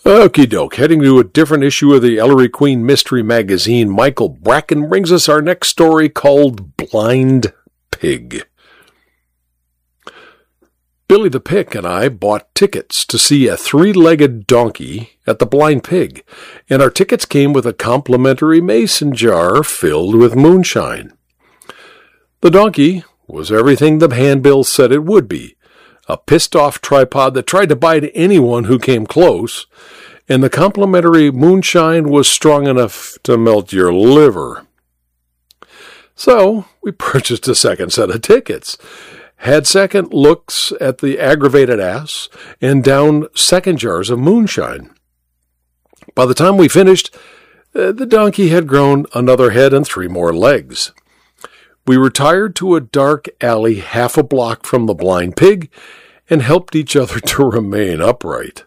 Okie doke, heading to a different issue of the Ellery Queen Mystery Magazine, Michael Bracken brings us our next story called Blind Pig. Billy the Pick and I bought tickets to see a three-legged donkey at the Blind Pig, and our tickets came with a complimentary mason jar filled with moonshine. The donkey was everything the handbill said it would be. A pissed-off tripod that tried to bite anyone who came close, and the complimentary moonshine was strong enough to melt your liver. So we purchased a second set of tickets, had second looks at the aggravated ass, and downed second jars of moonshine. By the time we finished, the donkey had grown another head and 3 more legs. We retired to a dark alley half a block from the Blind Pig and helped each other to remain upright.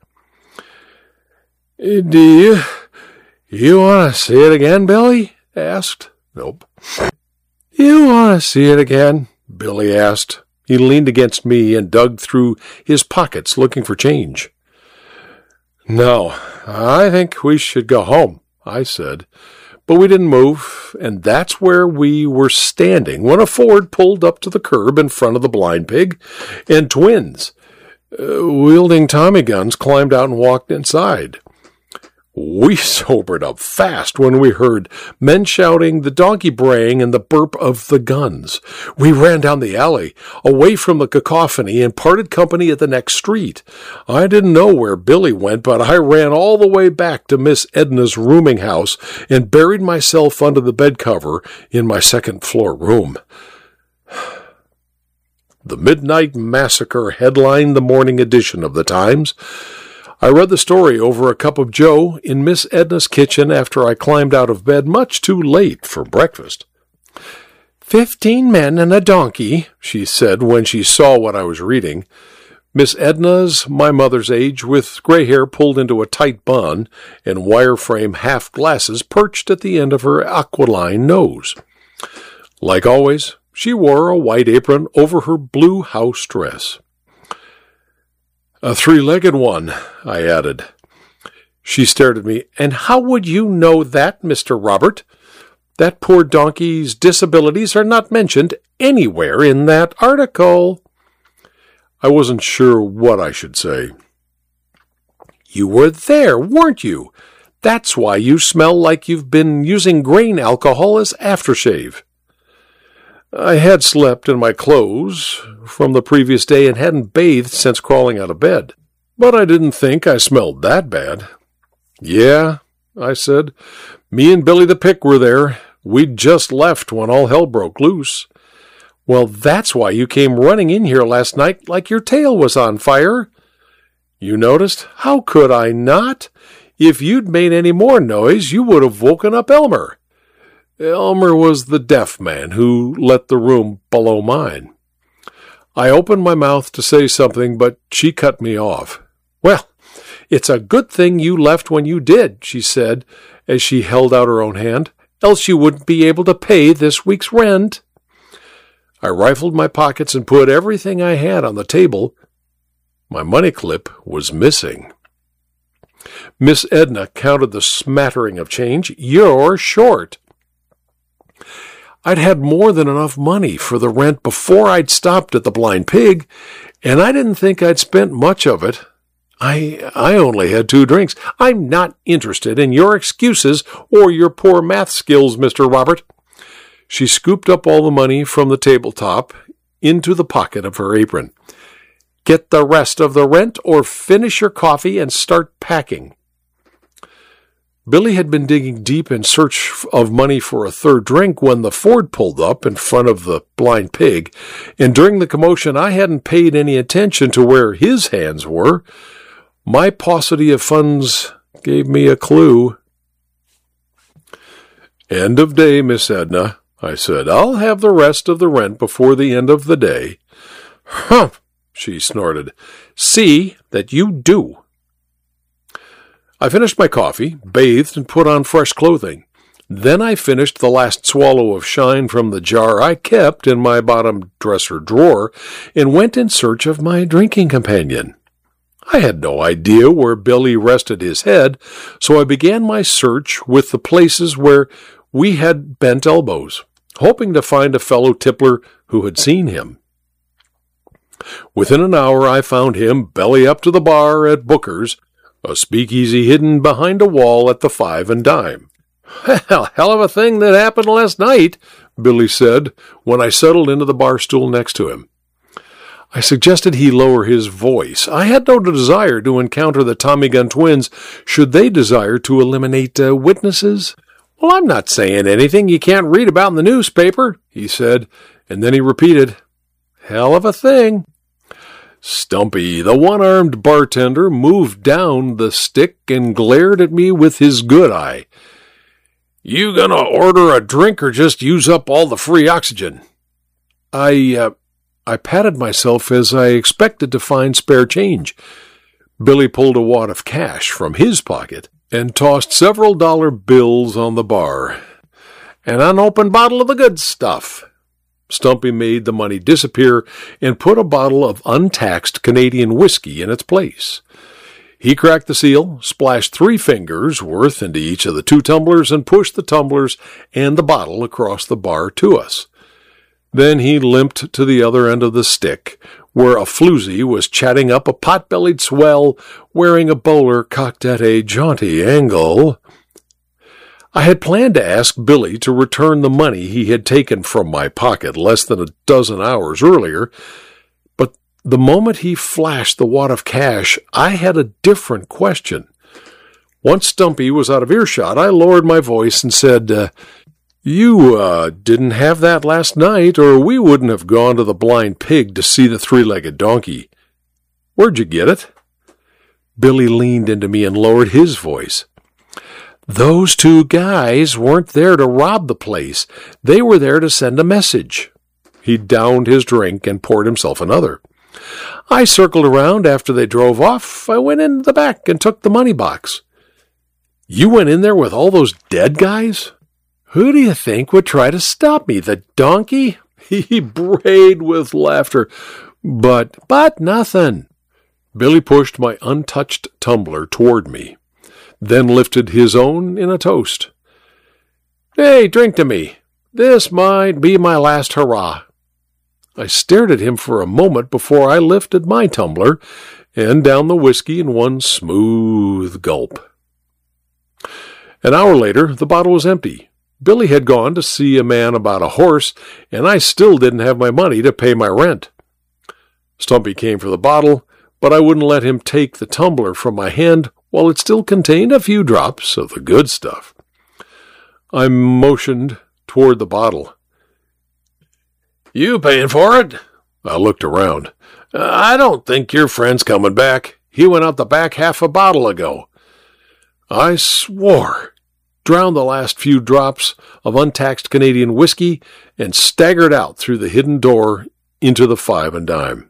Do you want to see it again, Billy? Asked. Nope. You want to see it again? Billy asked. He leaned against me and dug through his pockets looking for change. No, I think we should go home, I said. But we didn't move, and that's where we were standing when a Ford pulled up to the curb in front of the Blind Pig, and twins, wielding Tommy guns, climbed out and walked inside. We sobered up fast when we heard men shouting, the donkey braying, and the burp of the guns. We ran down the alley, away from the cacophony, and parted company at the next street. I didn't know where Billy went, but I ran all the way back to Miss Edna's rooming house and buried myself under the bed cover in my second-floor room. The Midnight Massacre headlined the morning edition of the Times. I read the story over a cup of joe in Miss Edna's kitchen after I climbed out of bed much too late for breakfast. 15 men and a donkey, she said when she saw what I was reading. Miss Edna's my mother's age, with gray hair pulled into a tight bun and wireframe half glasses perched at the end of her aquiline nose. Like always, she wore a white apron over her blue house dress. A three-legged one, I added. She stared at me. And how would you know that, Mr. Robert? That poor donkey's disabilities are not mentioned anywhere in that article. I wasn't sure what I should say. You were there, weren't you? That's why you smell like you've been using grain alcohol as aftershave. I had slept in my clothes from the previous day and hadn't bathed since crawling out of bed. But I didn't think I smelled that bad. Yeah, I said. Me and Billy the Pick were there. We'd just left when all hell broke loose. Well, that's why you came running in here last night like your tail was on fire. You noticed? How could I not? If you'd made any more noise, you would have woken up Elmer. Elmer was the deaf man who let the room below mine. I opened my mouth to say something, but she cut me off. Well, it's a good thing you left when you did, she said, as she held out her own hand, else you wouldn't be able to pay this week's rent. I rifled my pockets and put everything I had on the table. My money clip was missing. Miss Edna counted the smattering of change. You're short. I'd had more than enough money for the rent before I'd stopped at the Blind Pig, and I didn't think I'd spent much of it. I only had 2 drinks. I'm not interested in your excuses or your poor math skills, Mr. Robert. She scooped up all the money from the tabletop into the pocket of her apron. Get the rest of the rent or finish your coffee and start packing. Billy had been digging deep in search of money for a third drink when the Ford pulled up in front of the Blind Pig, and during the commotion I hadn't paid any attention to where his hands were. My paucity of funds gave me a clue. End of day, Miss Edna, I said. I'll have the rest of the rent before the end of the day. Humph, she snorted. See that you do. I finished my coffee, bathed, and put on fresh clothing. Then I finished the last swallow of shine from the jar I kept in my bottom dresser drawer and went in search of my drinking companion. I had no idea where Billy rested his head, so I began my search with the places where we had bent elbows, hoping to find a fellow tippler who had seen him. Within an hour I found him belly up to the bar at Booker's, a speakeasy hidden behind a wall at the Five and Dime. "Well, hell of a thing that happened last night," Billy said when I settled into the bar stool next to him. I suggested he lower his voice. I had no desire to encounter the Tommy Gun twins should they desire to eliminate witnesses. "Well, I'm not saying anything you can't read about in the newspaper," he said, and then he repeated, "Hell of a thing." Stumpy, the one-armed bartender, moved down the stick and glared at me with his good eye. "You gonna order a drink or just use up all the free oxygen?" I patted myself as I expected to find spare change. Billy pulled a wad of cash from his pocket and tossed several dollar bills on the bar. "An unopened bottle of the good stuff." Stumpy made the money disappear and put a bottle of untaxed Canadian whiskey in its place. He cracked the seal, splashed 3 fingers worth into each of the 2 tumblers, and pushed the tumblers and the bottle across the bar to us. Then he limped to the other end of the stick, where a floozy was chatting up a pot-bellied swell wearing a bowler cocked at a jaunty angle. I had planned to ask Billy to return the money he had taken from my pocket less than a dozen hours earlier, but the moment he flashed the wad of cash, I had a different question. Once Stumpy was out of earshot, I lowered my voice and said, You didn't have that last night, or we wouldn't have gone to the Blind Pig to see the 3-legged donkey. Where'd you get it?" Billy leaned into me and lowered his voice. "Those 2 guys weren't there to rob the place. They were there to send a message." He downed his drink and poured himself another. "I circled around after they drove off. I went in the back and took the money box." "You went in there with all those dead guys?" "Who do you think would try to stop me, the donkey?" He brayed with laughter. But nothing." Billy pushed my untouched tumbler toward me, then lifted his own in a toast. "Hey, drink to me. This might be my last hurrah." I stared at him for a moment before I lifted my tumbler and downed the whiskey in one smooth gulp. An hour later, the bottle was empty. Billy had gone to see a man about a horse, and I still didn't have my money to pay my rent. Stumpy came for the bottle, but I wouldn't let him take the tumbler from my hand while it still contained a few drops of the good stuff. I motioned toward the bottle. "You paying for it?" I looked around. "I don't think your friend's coming back. He went out the back half a bottle ago." I swore, drowned the last few drops of untaxed Canadian whiskey, and staggered out through the hidden door into the Five and Dime.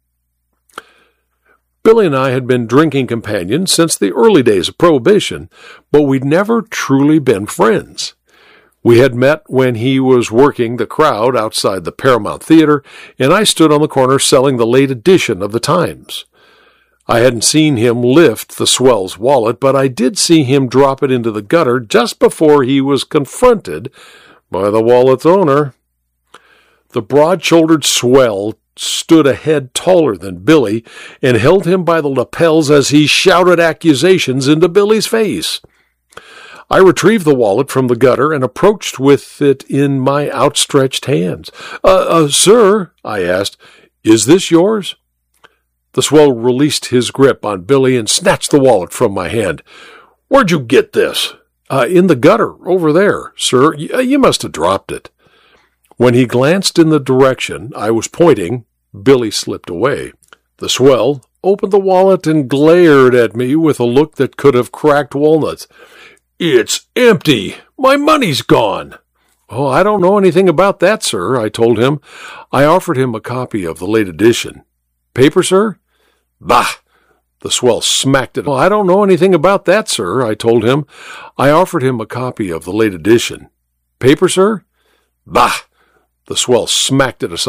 Billy and I had been drinking companions since the early days of Prohibition, but we'd never truly been friends. We had met when he was working the crowd outside the Paramount Theater, and I stood on the corner selling the late edition of the Times. I hadn't seen him lift the swell's wallet, but I did see him drop it into the gutter just before he was confronted by the wallet's owner. The broad-shouldered swell stood a head taller than Billy and held him by the lapels as he shouted accusations into Billy's face. I retrieved the wallet from the gutter and approached with it in my outstretched hands. Sir," I asked, "is this yours?" The swell released his grip on Billy and snatched the wallet from my hand. "Where'd you get this?" In the gutter, over there, sir. You must have dropped it." When he glanced in the direction I was pointing, Billy slipped away. The swell opened the wallet and glared at me with a look that could have cracked walnuts. "It's empty. My money's gone." "Oh, I don't know anything about that, sir," I told him. I offered him a copy of the late edition. "Paper, sir?" "Bah!" The swell smacked it. "Oh, I don't know anything about that, sir," I told him. I offered him a copy of the late edition. "Paper, sir?" "Bah!" The swell smacked it aside.